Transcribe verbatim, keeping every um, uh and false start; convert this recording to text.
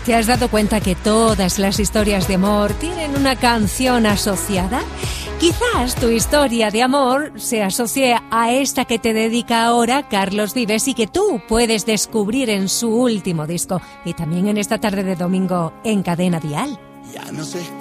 ¿Te has dado cuenta que todas las historias de amor tienen una canción asociada? Quizás tu historia de amor se asocie a esta que te dedica ahora Carlos Vives y que tú puedes descubrir en su último disco y también en esta tarde de domingo en Cadena Dial. Ya no sé